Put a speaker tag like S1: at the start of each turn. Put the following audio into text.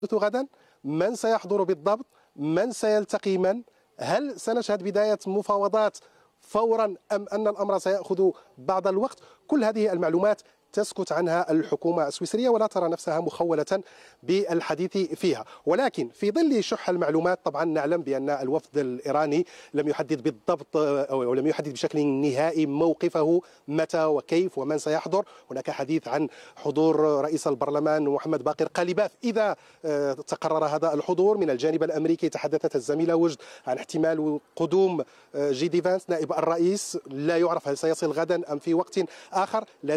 S1: غدا؟ من سيحضر بالضبط؟ من سيلتقي من؟ هل سنشهد بداية مفاوضات فورا أم أن الأمر سيأخذ بعض الوقت؟ كل هذه المعلومات تسكت عنها الحكومة السويسرية ولا ترى نفسها مخولة بالحديث فيها. ولكن في ظل شح المعلومات طبعا نعلم بأن الوفد الإيراني لم يحدد بالضبط أو لم يحدد بشكل نهائي موقفه متى وكيف ومن سيحضر. هناك حديث عن حضور رئيس البرلمان محمد باقر قالباف إذا تقرر هذا الحضور. من الجانب الأمريكي تحدثت الزميلة وجد عن احتمال قدوم جي دي فانس نائب الرئيس، لا يعرف هل سيصل غدا أم في وقت آخر.